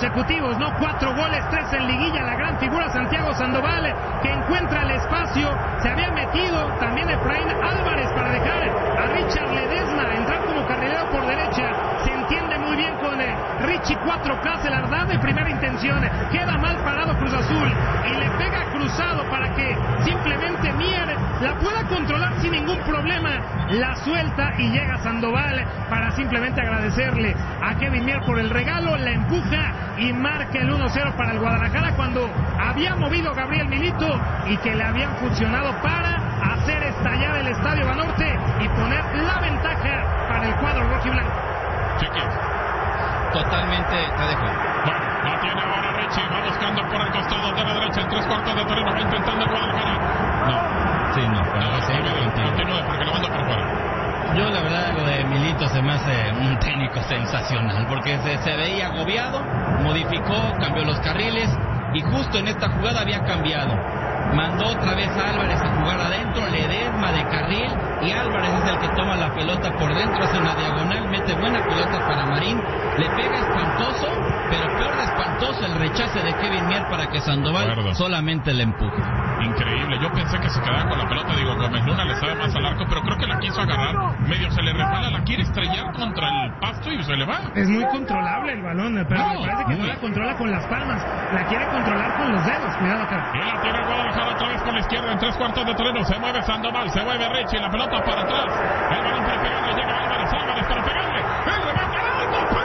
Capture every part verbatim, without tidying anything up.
consecutivos, ¿no? Cuatro goles, tres en liguilla, la gran figura Santiago Sandoval, que encuentra el espacio, se había metido también Efraín Álvarez para dejar a Richard Ledesma entrar como carrilero por derecha, se entiende muy bien con eh, Richie cuatro K, se la da de primera intención, queda mal parado Cruz Azul, y le pega cruzado para que simplemente Mier la pueda controlar sin ningún problema, la suelta y llega Sandoval para simplemente agradecerle a Kevin Mier por el regalo, la empuja y marca el uno cero para el Guadalajara cuando había movido Gabriel Milito y que le habían funcionado para hacer estallar el Estadio Banorte y poner la ventaja para el cuadro rojiblanco. Chiquis. Totalmente, te dejo. Bueno, la tiene ahora Richie, va buscando por el costado de la derecha en tres cuartos de terreno, va intentando el Guadalajara. No, sí, no, pero no, seguir contigo. Continúe porque lo mando por fuera. Yo la verdad lo de Milito se me hace un técnico sensacional, porque se, se veía agobiado, modificó, cambió los carriles y justo en esta jugada había cambiado. Mandó otra vez a Álvarez a jugar adentro, Ledesma de carril y Álvarez es el que toma la pelota por dentro, hace una diagonal, mete buena pelota para Marín, le pega espantoso, pero peor de espantoso el rechace de Kevin Mier para que Sandoval Acuerdo. solamente le empuje. Increíble, yo pensé que se quedaba con la pelota, digo, Gómez Luna le sabe más al arco, pero creo que la quiso agarrar, medio se le resbala, la quiere estrellar contra el pasto y se le va. Es muy controlable el balón, pero No, me parece que muy. no la controla con las palmas, la quiere controlar con los dedos, cuidado acá. Y la tiene Guadalajara otra vez por la izquierda en tres cuartos de terreno, se mueve Sandoval, se mueve Richie, la pelota para atrás, el balón para pegarle, llega Álvarez, Álvarez para pegarle, el remate alto,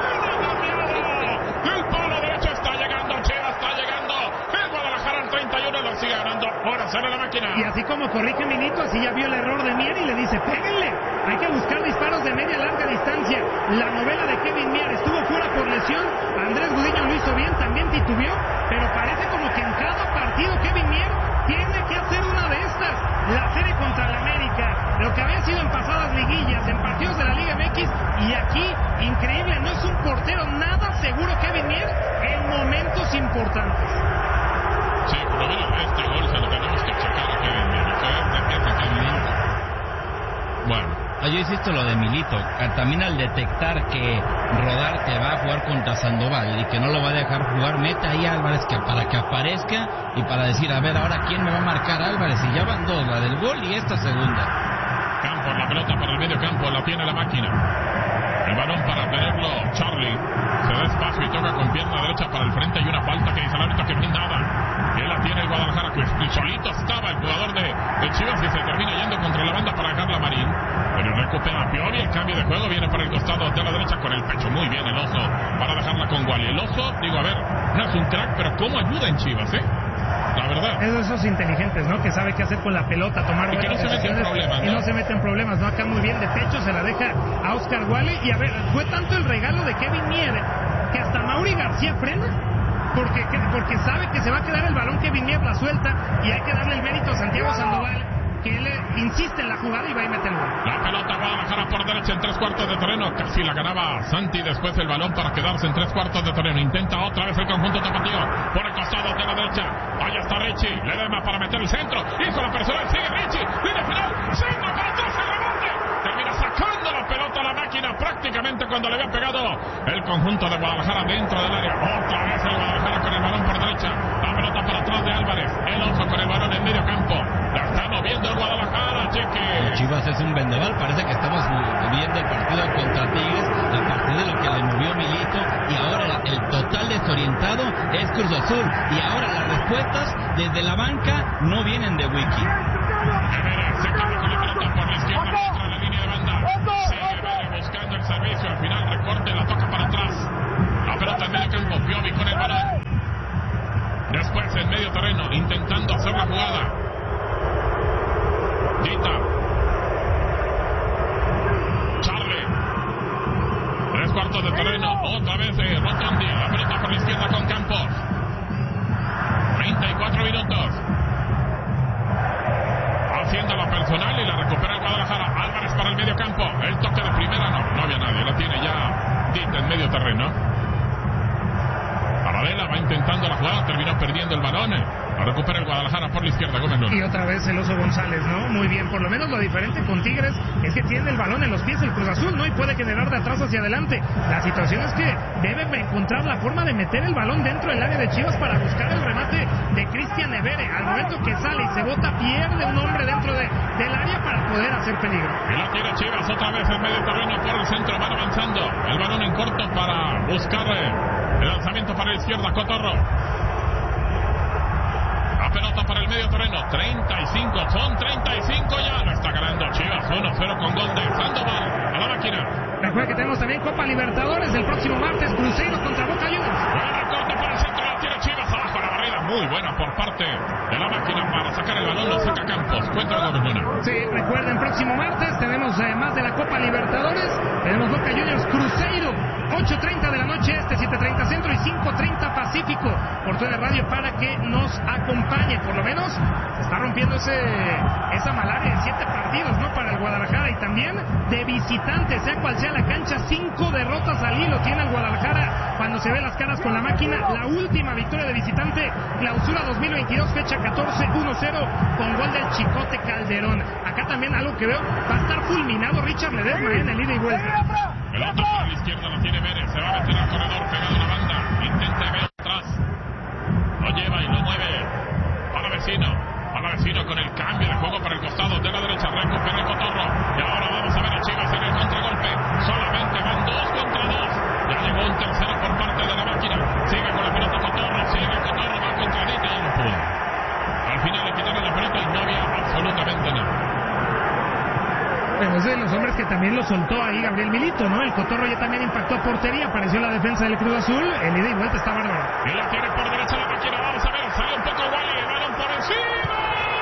¡palo! El palo derecho está llegando, Chivas está llegando, el Guadalajara al treinta y uno lo sigue ganando, ahora sale la máquina. Y así como corrige Milito, así ya vio el error de Mier y le dice, péguenle, hay que buscar disparos de media larga distancia. La novela de Kevin Mier estuvo fuera por lesión, Andrés Gudiño lo hizo bien, también titubeó, pero parece como que en cada partido Kevin Mier tiene que hacer una de estas, la serie contra el América, lo que había sido en pasadas liguillas, en partidos de la Liga M X, y aquí, increíble, no es un portero nada seguro Kevin Mier en momentos importantes. Sí, pero mira, este gol se lo tenemos que checar a Kevin Mier, que es de Kevin Mier. Bueno. Yo insisto lo de Milito, también al detectar que Rodarte va a jugar contra Sandoval y que no lo va a dejar jugar, mete ahí a Álvarez que para que aparezca y para decir, a ver, ahora quién me va a marcar Álvarez, y ya van dos, la del gol y esta segunda. Campos, la pelota para el medio campo, la tiene la máquina. El balón para tenerlo Charlie, se da espacio y toca con pierna derecha para el frente y una falta que dice el árbitro que bien nada. Él la tiene el Guadalajara, que solito estaba el jugador de, de Chivas y se termina yendo contra la banda para dejarla Marín. Pero recupera Piovi, el cambio de juego viene para el costado de la derecha con el pecho, muy bien el Oso para dejarla con Wally. El Oso, digo, a ver, no es un crack, pero cómo ayuda en Chivas, ¿eh? La verdad. Es de esos inteligentes, ¿no? Que sabe qué hacer con la pelota, tomar y que no se mete en problemas, y ¿no? no se mete en problemas, ¿no? Acá muy bien de pecho se la deja a Oscar Wally, y a ver, fue tanto el regalo de Kevin Mier que hasta Mauri García frena, porque, porque sabe que se va a quedar el balón, Kevin Mier la suelta, y hay que darle el mérito a Santiago Sandoval, que él insiste en la jugada y va y mete el gol. La pelota Guadalajara por derecha en tres cuartos de terreno, casi la ganaba Santi, después el balón para quedarse en tres cuartos de terreno, intenta otra vez el conjunto tapatío, por el costado de la derecha, allá está Richie, le da para meter el centro, hizo la personal, sigue Richie, línea final, centro para atrás, el remate, termina sacando la pelota a la máquina prácticamente cuando le había pegado el conjunto de Guadalajara dentro del área, otra vez el Guadalajara con el balón por derecha, la pelota para atrás de Álvarez, el Oso con el balón en medio campo, la está moviendo el Guadalajara, cheque. Chivas es un vendaval, parece que estamos viendo el partido contra Tigres a partir de lo que le movió Milito, y ahora el, el total desorientado es Cruz Azul, y ahora las respuestas desde la banca no vienen de Wiki. Vélez se queda con la pelota por la izquierda contra la línea de banda, sigue Vélez buscando el servicio, al final recorte, la toca para atrás, la pelota en medio campo, Piovi con el balón, después en medio terreno intentando hacer la jugada, Dita, Charlie, tres cuartos de terreno, otra vez de Rotondi, la pelota por la izquierda con Campos, treinta y cuatro minutos, haciendo la personal y la recupera el Guadalajara, Álvarez para el medio campo, el toque de primera, no, no había nadie, la tiene ya Dita en medio terreno, para Adela va intentando la jugada, terminó perdiendo el balón. Lo recupera el Guadalajara por la izquierda, Gómez Luna. Y otra vez el Oso González, ¿no? Muy bien, por lo menos lo diferente con Tigres es que tiene el balón en los pies el Cruz Azul, ¿no? Y puede generar de atrás hacia adelante. La situación es que debe encontrar la forma de meter el balón dentro del área de Chivas para buscar el remate de Cristian Evere. Al momento que sale y se bota, pierde un hombre dentro de, del área para poder hacer peligro. Y la tiene Chivas otra vez en medio terreno por el centro, van avanzando. El balón en corto para buscar el lanzamiento para la izquierda, Cotorro. La pelota para el medio terreno, treinta y cinco, son treinta y cinco ya, lo está ganando Chivas, uno cero con gol de Sandoval a la máquina. Recuerda que tenemos también Copa Libertadores el próximo martes, Cruzeiro contra Boca Juniors. Buena corte para el centro, la tiene Chivas, abajo la barrida, muy buena por parte de la máquina para sacar el balón, lo saca Campos, cuéntanos Gómez Luna. Sí, recuerden, próximo martes tenemos eh, más de la Copa Libertadores, tenemos Boca Juniors Cruzeiro, ocho treinta de la noche este, siete treinta centro y cinco treinta pacífico, por toda la radio para que nos acompañe, por lo menos se está rompiendo ese esa malaria de siete partidos, ¿no? Para el Guadalajara y también de visitante, sea cual sea la cancha, cinco derrotas al hilo tiene el Guadalajara cuando se ve las caras con la máquina. La última victoria de visitante, clausura dos mil veintidós, fecha catorce, uno cero con gol del Chicote Calderón. Acá también algo que veo, va a estar fulminado Richard Ledesma en el ida y vuelta. El otro por la izquierda la tiene Vélez, se va a meter al corredor pegado a la banda, intenta ver atrás, lo lleva y lo mueve para vecino. Para vecino con el cambio de juego para el costado de la derecha, recupera el Cotorro. Y ahora vamos a ver a Chivas en el contragolpe. Solamente van dos contra dos. Ya llegó un tercero por parte de la máquina. Sigue con la pelota Cotorro, sigue Cotorro, va contra Dita y no pudo. Al final le quitaron la pelota y no había absolutamente nada. Pero es de los hombres que también lo soltó ahí Gabriel Milito, ¿no? El Cotorro ya también impactó a portería, apareció la defensa del Cruz Azul, el ida y vuelta está bárbaro. Y la tiene por derecha la máquina, vamos a ver, salió un poco Wally, el balón por encima.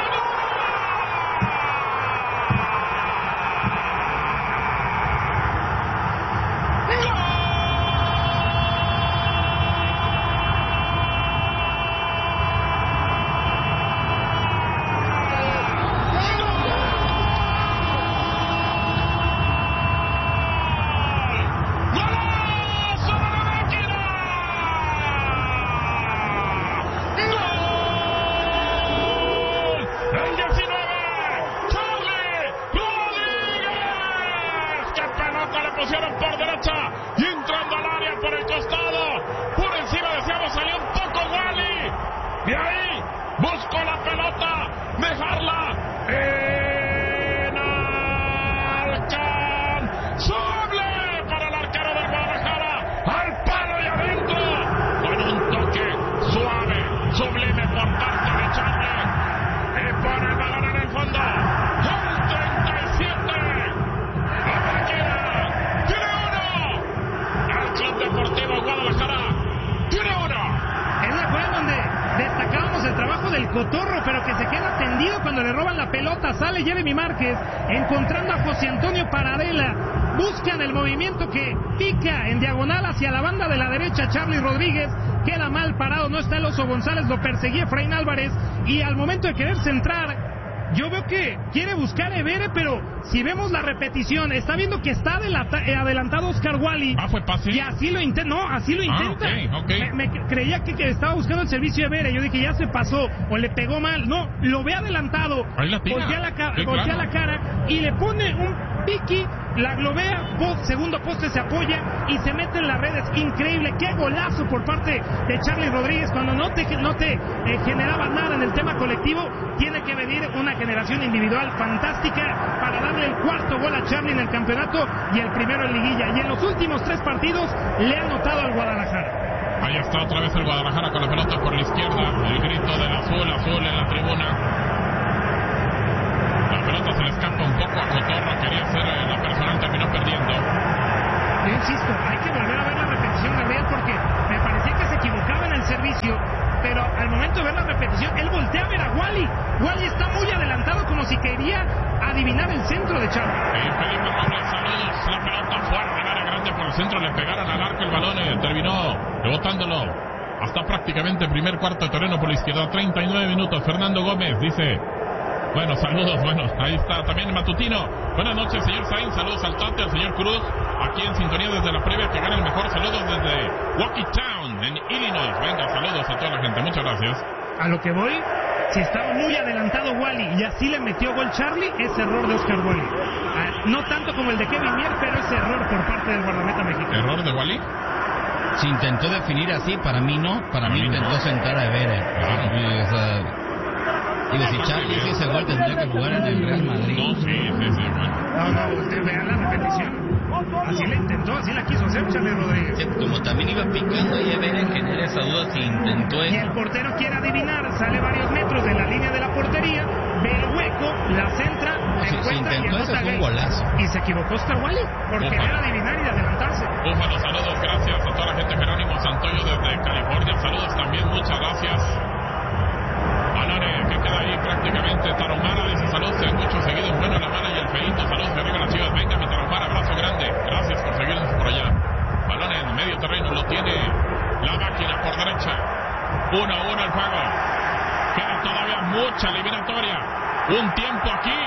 Cotorro, pero que se queda tendido cuando le roban la pelota. Sale Jeremy Márquez encontrando a José Antonio Paradela, buscan el movimiento que pica en diagonal hacia la banda de la derecha. Charly Rodríguez queda mal parado, no está el Oso González, lo perseguía Efraín Álvarez y al momento de querer centrar, yo veo que quiere buscar Evere, pero si vemos la repetición, está viendo que está adelantado Oscar Wally. Ah, fue pase. Y así lo intenta, no, así lo intenta. Ah, okay, okay. Me, me creía que, que estaba buscando el servicio de Evere. Yo dije, ya se pasó, o le pegó mal. No, lo ve adelantado. Ahí la tira. Voltea la, ca sí, voltea claro. la cara y le pone un piqui, la globea, post, segundo poste se apoya y se mete en las redes. Increíble, qué golazo por parte de Charly Rodríguez. Cuando no te, no te eh, generaba nada en el tema colectivo, tiene que venir una generación individual fantástica para darle el cuarto gol a Charly en el campeonato y el primero en liguilla. Y en los últimos tres partidos le ha anotado al Guadalajara. Ahí está otra vez el Guadalajara con la pelota por la izquierda. El grito del azul, azul en la tribuna. La pelota se le escapa un poco a Cotorro, quería ser la personal, terminó perdiendo. Yo insisto, hay que volver a ver la repetición, Gabriel, porque me parecía que se equivocaba en el servicio, pero al momento de ver la repetición, él voltea a ver a Wally. Wally está muy adelantado, como si quería adivinar el centro de Charly. Sí, Felipe Robles, saludos. La pelota fuerte, el área grande por el centro, le pegaron al arco el balón, eh, terminó rebotándolo hasta prácticamente primer cuarto de terreno por la izquierda. Treinta y nueve minutos, Fernando Gómez dice: Bueno, saludos, bueno, ahí está también Matutino. Buenas noches, señor Sainz, saludos al Tante, al señor Cruz, aquí en sintonía desde la previa, que gana el mejor. Saludos desde Waukee-Town, en Illinois. Venga, saludos a toda la gente, muchas gracias. A lo que voy, si estaba muy adelantado Wally y así le metió gol Charlie, es error de Oscar Wally. Ah, no tanto como el de Kevin Mier, pero es error por parte del guardameta mexicano. ¿Error de Wally? Se intentó definir así, para mí no, para mí intentó sentar a Evere. Claro. O sea, digo, si Charlie hizo ese gol tendría que jugar en el Real Madrid. No, sí, sí, sí, bueno. No, no, vean la repetición. Así la intentó, así la quiso hacer Charlie Rodríguez. Sí, como también iba picando y Evere genera esa duda si intentó Y eso. el portero quiere adivinar, sale varios metros de la línea de la portería, ve el hueco, la centra, No, si, si encuentra y intentó eso anota fue un gol. golazo. Y se equivocó Oscar Wally por Ojalá. querer adivinar y adelantarse. Búfalo, saludos, gracias a toda la gente. Jerónimo Santoyo desde California, saludos también, muchas gracias. Alare, que queda ahí prácticamente. Tarahumara dice saludos, se escucho seguido, bueno, la mala y el feíto, saludos de arriba las Chivas. Venga, mi Tarahumara, abrazo grande, gracias por seguirnos por allá. Balón en medio terreno, lo tiene la máquina por derecha. Uno a uno el juego. Queda todavía mucha eliminatoria. Un tiempo aquí.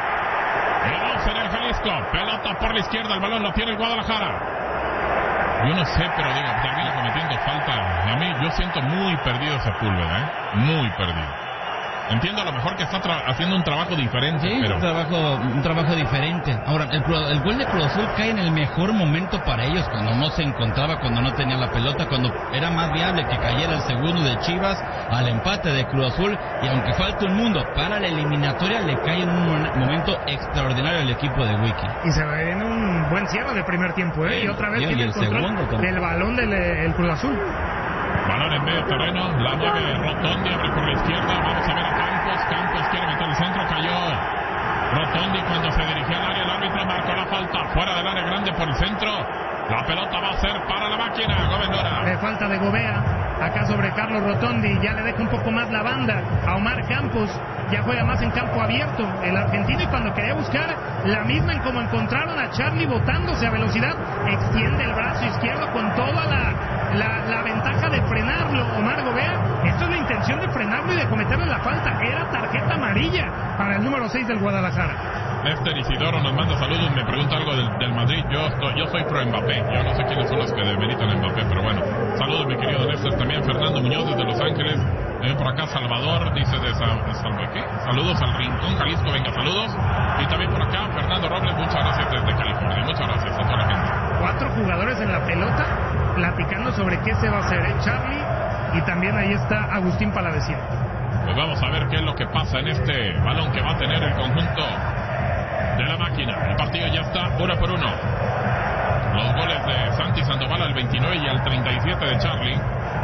El once en el Jalisco. Pelota por la izquierda, el balón lo tiene el Guadalajara. Yo no sé, pero digo, termina cometiendo falta. A mí, yo siento muy perdido Sepúlveda, ¿eh? Muy perdido. Entiendo a lo mejor que está tra- haciendo un trabajo diferente, Sí, pero... un trabajo, un trabajo diferente. Ahora, el, el gol de Cruz Azul cae en el mejor momento para ellos, cuando no se encontraba, cuando no tenía la pelota, cuando era más viable que cayera el segundo de Chivas al empate de Cruz Azul, y aunque falte un mundo para la eliminatoria, le cae en un momento extraordinario al equipo de Wiki. Y se ve en un buen cierre de primer tiempo, ¿eh? Sí, y otra vez y tiene el el control segundo también. del balón del el Cruz Azul. Balón en medio terreno, la mueve Rotondi, abre por la izquierda, vamos a ver a Campos, Campos quiere meter el centro, cayó Rotondi cuando se dirigía al área, el árbitro marcó la falta, fuera del área grande por el centro, la pelota va a ser para la máquina, Gómez Luna. De falta de Gobea, acá sobre Carlos Rotondi, ya le deja un poco más la banda a Omar Campos, ya juega más en campo abierto el argentino, y cuando quería buscar la misma en como encontraron a Charlie botándose a velocidad, extiende el brazo izquierdo con toda la, la, la ventaja de frenarlo Omar Gobea. Esto es la intención de frenarlo y de cometerle la falta, era tarjeta amarilla para el número seis del Guadalajara. Néstor Isidoro nos manda saludos, me pregunta algo del, del Madrid. Yo estoy, yo soy pro Mbappé, yo no sé quiénes son los que demeritan a Mbappé, pero bueno, saludos mi querido Néstor. También Fernando Muñoz desde Los Ángeles, eh, por acá Salvador dice de, Sa, de Salva, ¿qué? Saludos al Rincón Jalisco, venga, saludos. Y también por acá Fernando Robles, muchas gracias desde California, muchas gracias a toda la gente. Cuatro jugadores en la pelota platicando sobre qué se va a hacer, ¿eh? Charlie, y también ahí está Agustín Palavecino. Pues vamos a ver qué es lo que pasa en este balón que va a tener el conjunto de la máquina. El partido ya está uno por uno. Los goles de Santi Sandoval al veintinueve y al treinta y siete de Charlie.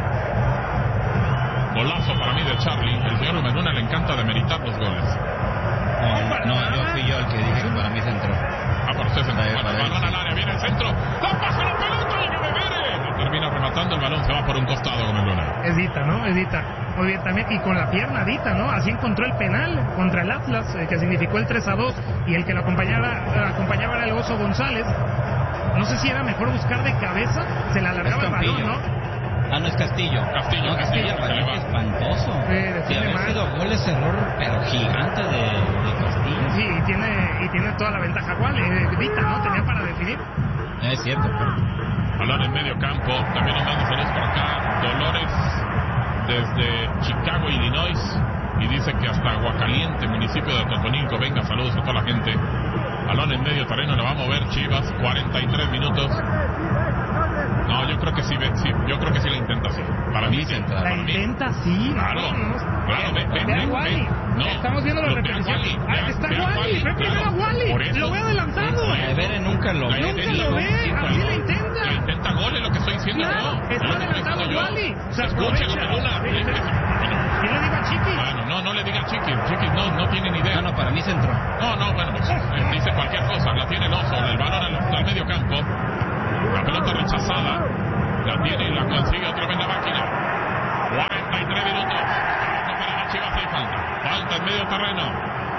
Golazo para mí de Charlie. El señor Menuna le encanta demeritar los goles. No, no, yo fui yo el que dije que para mí se entró. Ah, por usted se entró. Bueno, el balón al área, viene el centro. ¡La pasa la pelota! ¡Y que me viene! La termina rematando, el balón se va por un costado, Gómez Luna. Es Dita, ¿no? Es Dita. Muy bien también, y con la pierna Dita, ¿no? Así encontró el penal contra el Atlas, eh, que significó el tres a dos, y el que lo acompañaba, eh, acompañaba era el Oso González. No sé si era mejor buscar de cabeza, se le alargaba el balón, ¿no? Ah, no, es Castillo. Castillo, no, Castillo, Castillo, se le va. espantoso. Sí, Si define haber mal. sido gol es error, pero gigante de, de Castillo. Sí, y tiene, y tiene toda la ventaja. ¿Cuál? Eh, Dita, ¿no? Tenía para definir. Es cierto, pero... Balón en medio campo. También nos manda saludos por acá. Dolores desde Chicago, Illinois. Y dice que hasta Aguacaliente, municipio de Totonilco. Venga, saludos a toda la gente. Balón en medio terreno, le va a mover Chivas. cuarenta y tres minutos. No, yo creo que sí, sí yo creo que sí la intenta, sí. Para mí sí. La intenta, sí. Claro, claro, ven, ven, Vean ven, Wally. ven. No, Estamos viendo la lo- vean repetición. Wally, Ah, vean- está vean Wally. Wally, Ve primero claro. a Wally. Por eso. Lo ve adelantado. Por eso. Evere nunca lo ve. Nunca lo ve, así la intenta. La intenta gol, es lo que estoy diciendo Claro, yo. Es está lo que estoy adelantado diciendo yo. Wally. Se Escuche, aprovecha. Gómez Luna. Sí, Es que- sí. bueno, Yo le digo a Chiqui. bueno, no, no le diga Chiquis. Chiquis no, no tienen idea. No, no, para mí se entró. No, no, bueno, pues eh, dice cualquier cosa. La tiene el Oso, el balón al, al medio campo. La pelota rechazada. La tiene y la consigue otra vez la máquina. cuarenta y tres minutos. Para las Chivas hay falta. Falta en medio terreno.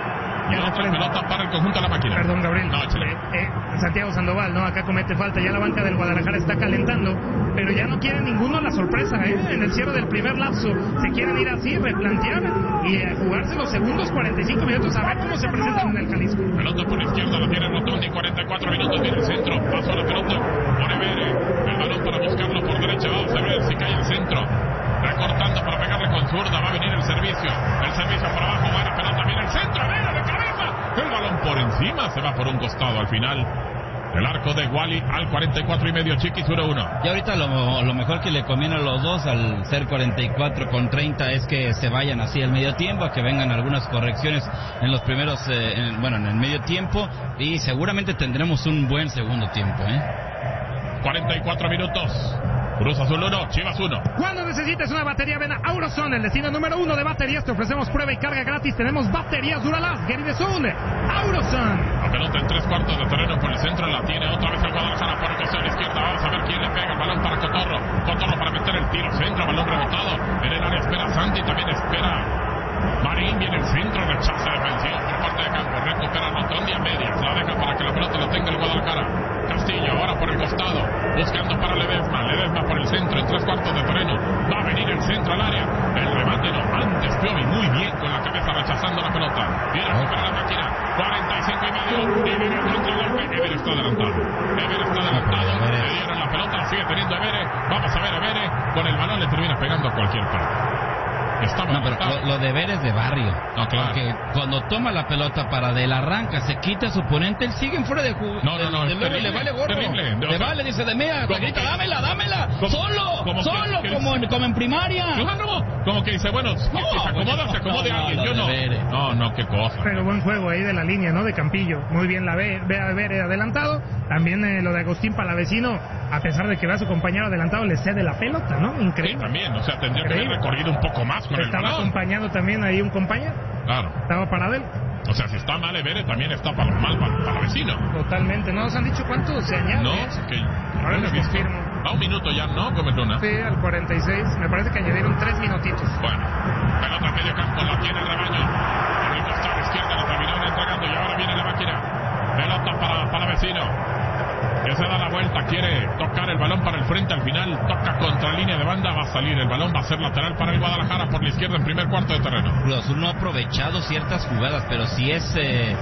Y otra pelota para el conjunto de la máquina. Perdón, Gabriel. No, eh, eh, Santiago Sandoval, ¿no? Acá comete falta. Ya la banca del Guadalajara está calentando. Pero ya no quiere ninguno la sorpresa, ¿eh? En el cierre del primer lapso. Se quieren ir así, replantear y eh, jugarse los segundos cuarenta y cinco minutos a ver cómo se presentan en el Jalisco. Pelota por la izquierda, la tiene Rotondi. cuarenta y cuatro minutos viene el centro. Pasó la pelota. Pone Vere. El balón para buscarlo por derecha. Vamos a ver si cae el centro. Recortando para pegarle con zurda. Va a venir el servicio. El servicio por abajo. Buena pelota. Viene el centro. Vere de cabeza. El balón por encima. Se va por un costado al final. El arco de Wally al cuarenta y cuatro y medio. Chiquis uno uno. Y ahorita lo, lo mejor que le conviene a los dos al ser cuarenta y cuatro con treinta es que se vayan así al medio tiempo, que vengan algunas correcciones en los primeros, eh, en, bueno, en el medio tiempo, y seguramente tendremos un buen segundo tiempo, ¿eh? cuarenta y cuatro minutos. Cruz Azul uno, Chivas uno. Cuando necesites una batería, ven a Auroson, el destino número uno de baterías. Te ofrecemos prueba y carga gratis. Tenemos baterías Duralast, Gary de Zone, Auroson. La pelota en tres cuartos de terreno por el centro. La tiene otra vez el Guadalajara por el costado izquierda. Vamos a ver quién le pega el balón para Cotorro. Cotorro para meter el tiro centro. Balón rebotado. En el área espera Santi. También espera Marín. Viene el centro. Rechaza defensivo por parte de campo. Recupera Rotondi a medias. La deja para que la pelota la tenga el Guadalajara. Castillo ahora por el costado, buscando para Ledesma, Ledesma por el centro, en tres cuartos de terreno, va a venir el centro al área, el remate no, antes Piovi muy bien con la cabeza rechazando la pelota, viene a recuperar la máquina, cuarenta y cinco y medio, Ever contra el golpe, Ever está adelantado, Ever está adelantado, le dieron la pelota, la sigue teniendo Ever, vamos a ver Ever, con el balón le termina pegando a cualquier parte. Estaba no, pero lo, lo de ver es de barrio. No, claro. Porque cuando toma la pelota para del arranca, se quita a su oponente, él sigue en fuera de juego. No, no, no, de, es de terrible, le vale gorro. Terrible. Le vale, dice de mea, le grita, dámela, dámela. Como, solo, como solo, que, que como, en, como en primaria. Claro, como que dice, bueno, si no, se acomoda, se acomode no, alguien, no, yo no. No, no, qué cosa. Pero buen juego ahí de la línea, ¿no? De Campillo. Muy bien la ve, ve a ver adelantado. También eh, lo de Agustín Palavecino, a pesar de que ve a su compañero adelantado, le cede la pelota, ¿no? Increíble. Sí, también, o sea, tendría Increíble. que haber recorrido un poco más con Estaba el balón. acompañado también ahí un compañero. Claro. Estaba parado él. O sea, si está mal Evere, también está para mal para, para vecino. Totalmente. ¿No nos han dicho cuánto se añade? No, ¿eh? es que Ahora no les he visto. confirmo. Va un minuto ya, ¿no? Cometona. Sí, al cuarenta y seis. Me parece que añadieron tres minutitos. Bueno, pelota en medio campo, la tiene el Rebaño. Por el costado izquierdo la terminaron entregando y ahora viene la máquina. Pelota para, para vecino. Que se da la vuelta, quiere tocar el balón para el frente, al final toca contra línea de banda, va a salir el balón, va a ser lateral para el Guadalajara por la izquierda en primer cuarto de terreno. Cruz Azul no ha aprovechado ciertas jugadas, pero si es eh,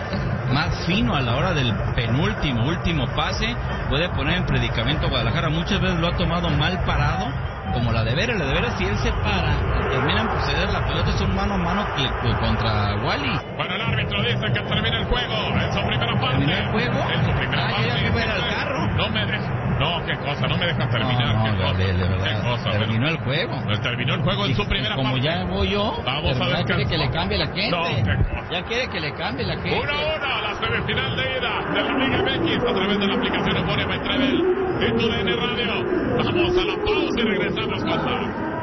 más fino a la hora del penúltimo, último pase, puede poner en predicamento a Guadalajara. Muchas veces lo ha tomado mal parado, como la de Vera. La de Vera, si él se para y terminan por ceder la pelota, es un mano a mano contra Wally. Bueno, el árbitro dice que termina el juego en su primera parte. ¿Terminó el juego? En su primera ah, parte. ya me al carro. No me deja. No, qué cosa, no me dejan terminar. No, no, qué Gabriel, cosa, de verdad. qué cosa. Terminó pero, el juego. Pues terminó el juego en y, su primera como parte. Como ya voy yo, vamos a ver. quiere que le cambie la gente. No, qué cosa. Ya quiere que le cambie la gente. Una a una, la semifinal de ida de la Liga M X a través de la aplicación Euforia by Travel en tu D N Radio. Vamos a la pausa y regresamos con más.